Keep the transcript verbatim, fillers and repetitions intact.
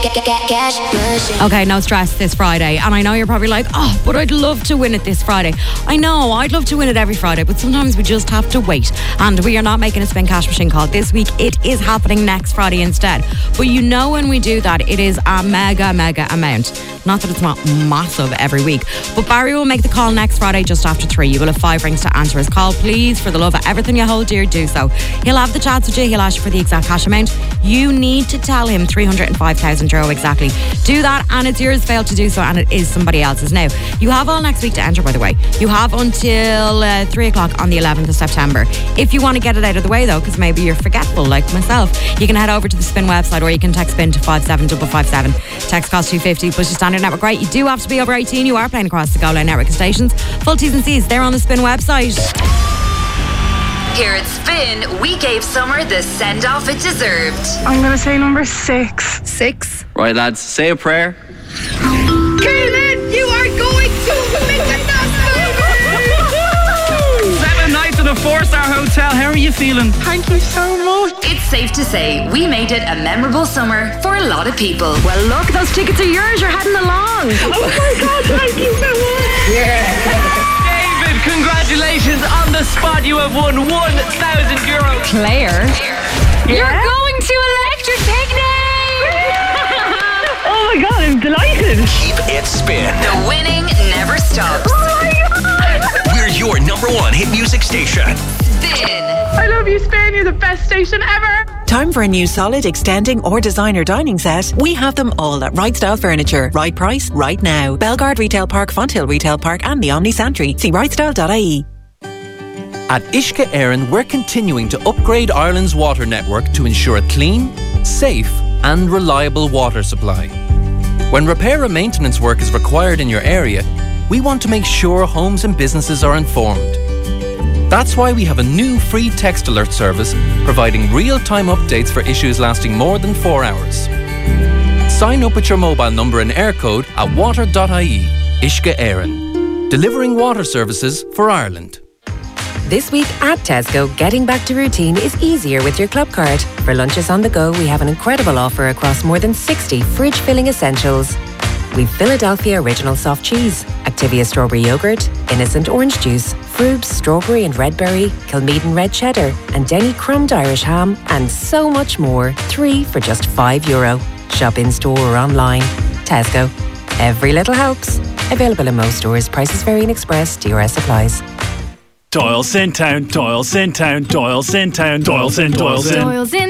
Okay, no stress this Friday. And I know you're probably like, oh, but I'd love to win it this Friday. I know, I'd love to win it every Friday, but sometimes we just have to wait. And we are not making a spin cash machine call this week. It is happening next Friday instead. But you know when we do that, it is a mega, mega amount. Not that it's not massive every week. But Barry will make the call next Friday just after three. You will have five rings to answer his call. Please, for the love of everything you hold dear, do so. He'll have the chats with you. He'll ask you for the exact cash amount. You need to tell him three hundred five thousand euro exactly. Do that and it's yours. Fail to do so and it is somebody else's. Now, you have all next week to enter, by the way. You have until uh, three o'clock on the eleventh of September. If you want to get it out of the way though, because maybe you're forgetful like myself, you can head over to the Spin website or you can text Spin to five seven five five seven. Text cost two fifty plus your standard network rate. You do have to be over eighteen. You are playing across the Go Line network of stations. Full T's and C's, they're on the Spin website. Here at Spin, we gave summer the send-off it deserved. I'm going to say number six. Six. Right, lads, say a prayer. Kaylin, you are going to Mykonos, baby! Seven nights in a four-star hotel. How are you feeling? Thank you so much. It's safe to say we made it a memorable summer for a lot of people. Well, look, those tickets are yours. You're heading along. Oh my God, thank you so much. Yeah. David, congratulations on the spot. You have won one thousand euros. Claire, Yeah? you're going to Electric Picnic. Oh my God, I'm delighted. Keep it Spin. The winning never stops. Oh my God. We're your number one hit music station. Spin. I love you, Spain. You're the best station ever. Time for a new solid, extending or designer dining set? We have them all at Right Style Furniture. Right price, right now. Belgard Retail Park, Fonthill Retail Park and the Omni Santry. See right style dot I E. At Uisce Éireann, we're continuing to upgrade Ireland's water network to ensure a clean, safe and reliable water supply. When repair and maintenance work is required in your area, we want to make sure homes and businesses are informed. That's why we have a new free text alert service providing real-time updates for issues lasting more than four hours. Sign up with your mobile number and air code at water dot I E. Uisce Éireann. Delivering water services for Ireland. This week at Tesco, getting back to routine is easier with your club card. For lunches on the go, we have an incredible offer across more than sixty fridge-filling essentials. We've Philadelphia Original Soft Cheese, Activia Strawberry Yogurt, Innocent Orange Juice, Frubes Strawberry and Red Berry, Kilmeaden Red Cheddar, and Denny Crumbed Irish Ham, and so much more. Three for just five euro. Shop in store or online. Tesco. Every little helps. Available in most stores. Prices vary in Express. D R S applies. Doyle's in town, Doyle's in town, Doyle's in town, Doyle's in, Doyle's in. Doyle's in